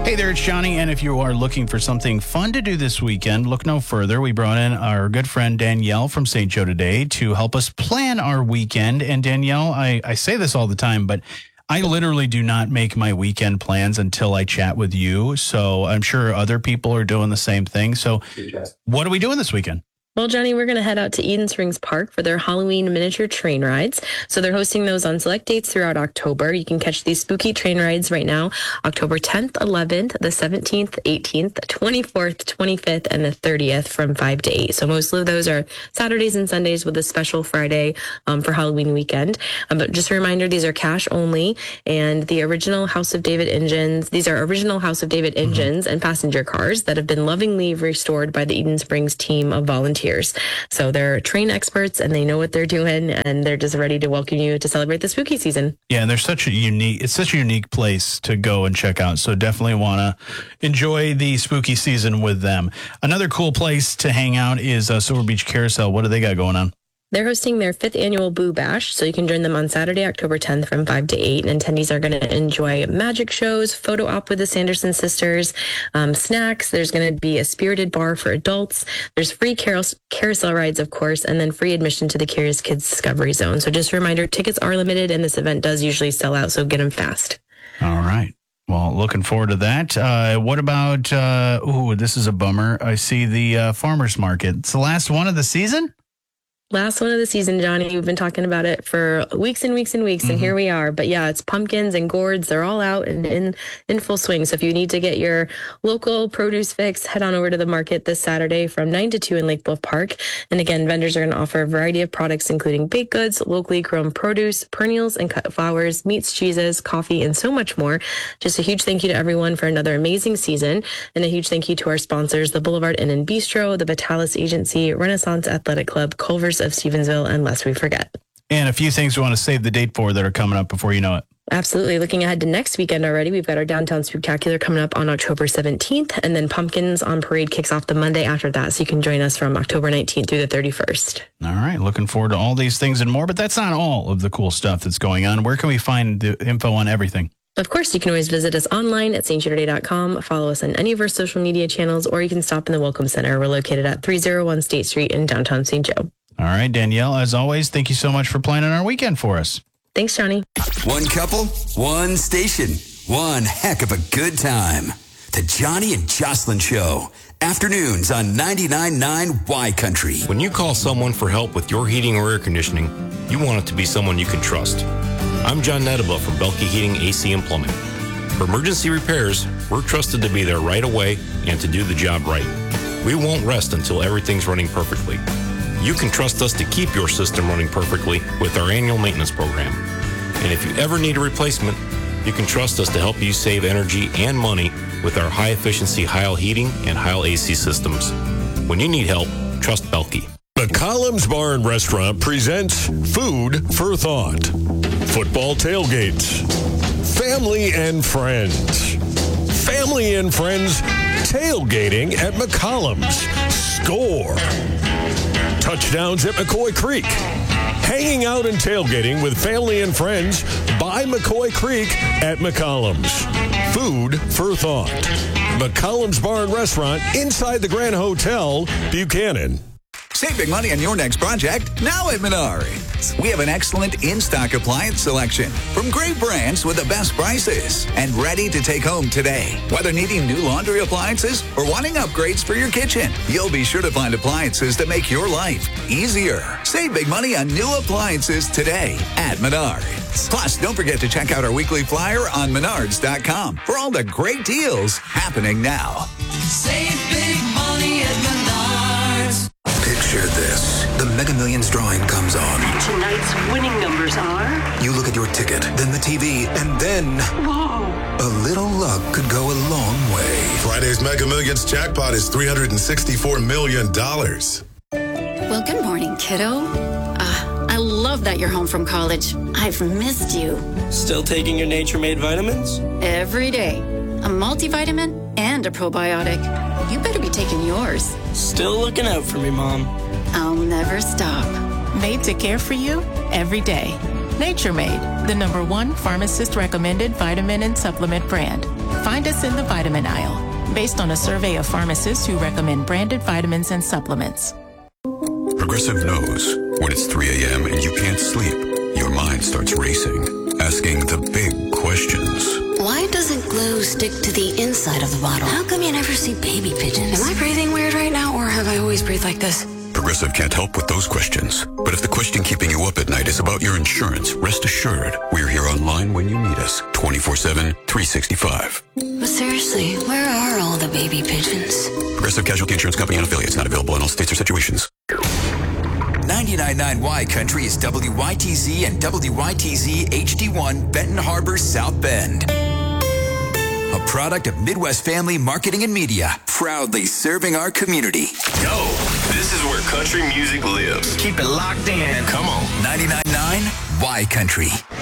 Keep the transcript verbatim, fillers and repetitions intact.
Hey there, it's Johnny, and if you are looking for something fun to do this weekend, look no further. We brought in our good friend Danielle from Saint Joe today to help us plan our weekend. And Danielle, I, I say this all the time, but I literally do not make my weekend plans until I chat with you. So I'm sure other people are doing the same thing. So what are we doing this weekend? Well, Johnny, we're going to head out to Eden Springs Park for their Halloween miniature train rides. So they're hosting those on select dates throughout October. You can catch these spooky train rides right now, October tenth, eleventh, the seventeenth, eighteenth, twenty-fourth, twenty-fifth, and the thirtieth from five to eight. So most of those are Saturdays and Sundays with a special Friday um, for Halloween weekend. Um, but just a reminder, these are cash only. And the original House of David engines, these are original House of David engines mm-hmm. and passenger cars that have been lovingly restored by the Eden Springs team of volunteers. So they're train experts and they know what they're doing, and they're just ready to welcome you to celebrate the spooky season. Yeah, and they're such a unique, it's such a unique place to go and check out. So definitely want to enjoy the spooky season with them. Another cool place to hang out is uh, Silver Beach Carousel. What do they got going on? They're hosting their fifth annual Boo Bash, so you can join them on Saturday, October tenth from five to eight. And attendees are going to enjoy magic shows, photo op with the Sanderson sisters, um, snacks. There's going to be a spirited bar for adults. There's free carous- carousel rides, of course, and then free admission to the Curious Kids Discovery Zone. So just a reminder, tickets are limited, and this event does usually sell out, so get them fast. All right. Well, looking forward to that. Uh, what about, uh, ooh, this is a bummer. I see the uh, farmer's market. It's the last one of the season? Last one of the season, Johnny. We've been talking about it for weeks and weeks and weeks, mm-hmm. and here we are. But yeah, it's pumpkins and gourds. They're all out and in, in full swing. So if you need to get your local produce fix, head on over to the market this Saturday from nine to two in Lake Bluff Park. And again, vendors are going to offer a variety of products, including baked goods, locally grown produce, perennials and cut flowers, meats, cheeses, coffee, and so much more. Just a huge thank you to everyone for another amazing season. And a huge thank you to our sponsors, the Boulevard Inn and Bistro, the Vitalis Agency, Renaissance Athletic Club, Culver's of Stevensville, and Lest We Forget. And a few things we want to save the date for that are coming up before you know it. Absolutely. Looking ahead to next weekend already, we've got our Downtown Spooktacular coming up on October seventeenth, and then Pumpkins on Parade kicks off the Monday after that, so you can join us from October nineteenth through the thirty-first. All right. Looking forward to all these things and more, but that's not all of the cool stuff that's going on. Where can we find the info on everything? Of course, you can always visit us online at st joe day dot com, follow us on any of our social media channels, or you can stop in the Welcome Center. We're located at three oh one State Street in downtown Saint Joe. All right, Danielle, as always, thank you so much for planning our weekend for us. Thanks, Johnny. One couple, one station, one heck of a good time. The Johnny and Jocelyn Show. Afternoons on ninety-nine point nine Y Country. When you call someone for help with your heating or air conditioning, you want it to be someone you can trust. I'm John Netaba from Belke Heating, A C and Plumbing. For emergency repairs, we're trusted to be there right away and to do the job right. We won't rest until everything's running perfectly. You can trust us to keep your system running perfectly with our annual maintenance program. And if you ever need a replacement, you can trust us to help you save energy and money with our high-efficiency Heil heating and Heil A C systems. When you need help, trust Belke. McCollum's Bar and Restaurant presents Food for Thought. Football tailgates. Family and friends. Family and friends tailgating at McCollum's. Score. Touchdowns at McCoy Creek. Hanging out and tailgating with family and friends by McCoy Creek at McCollum's. Food for Thought. McCollum's Bar and Restaurant inside the Grand Hotel, Buchanan. Save big money on your next project now at Menards. We have an excellent in-stock appliance selection from great brands with the best prices and ready to take home today. Whether needing new laundry appliances or wanting upgrades for your kitchen, you'll be sure to find appliances that make your life easier. Save big money on new appliances today at Menards. Plus, don't forget to check out our weekly flyer on menards dot com for all the great deals happening now. Save big money at Menards. Picture this. The Mega Millions drawing comes on. Tonight's winning numbers are... You look at your ticket, then the T V, and then... Whoa! A little luck could go a long way. Friday's Mega Millions jackpot is three hundred sixty-four million dollars. Well, good morning, kiddo. Uh, I love that you're home from college. I've missed you. Still taking your Nature Made vitamins? Every day. A multivitamin and a probiotic. You better be taking yours. Still looking out for me, Mom. I'll never stop. Made to care for you every day. Nature Made, the number one pharmacist recommended vitamin and supplement brand. Find us in the vitamin aisle, based on a survey of pharmacists who recommend branded vitamins and supplements. Progressive knows when it's three a.m. and you can't sleep, your mind starts racing, asking the big questions. Why doesn't glue stick to the inside of the bottle? How come you never see baby pigeons? Am I breathing weird right now, or have I always breathed like this? Progressive can't help with those questions. But if the question keeping you up at night is about your insurance, rest assured, we're here online when you need us, twenty-four seven, three sixty-five. But seriously, where are all the baby pigeons? Progressive Casualty Insurance Company and affiliates, not available in all states or situations. ninety-nine point nine Y Country is W Y T Z and W Y T Z H D one Benton Harbor, South Bend. A product of Midwest Family Marketing and Media, proudly serving our community. Yo, this is where country music lives. Keep it locked in. Come on. ninety-nine point nine Y Country.